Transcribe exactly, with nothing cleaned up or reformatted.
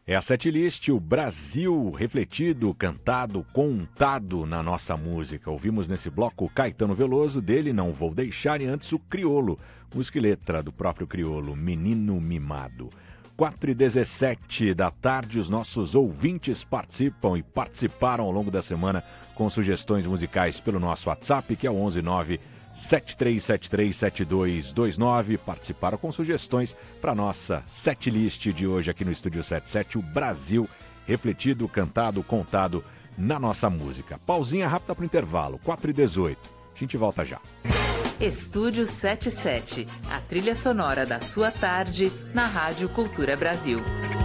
É a setlist, o Brasil refletido, cantado, contado na nossa música. Ouvimos nesse bloco Caetano Veloso, dele Não Vou Deixar, e antes o Criolo, música e letra do próprio Criolo, Menino Mimado. quatro e dezessete da tarde, os nossos ouvintes participam e participaram ao longo da semana com sugestões musicais pelo nosso WhatsApp, que é o onze nove sete três sete três sete dois dois nove. Participaram com sugestões para nossa setlist de hoje aqui no Estúdio setenta e sete, o Brasil refletido, cantado, contado na nossa música. Pausinha rápida para o intervalo, quatro e dezoito. A gente volta já. Estúdio setenta e sete, a trilha sonora da sua tarde na Rádio Cultura Brasil.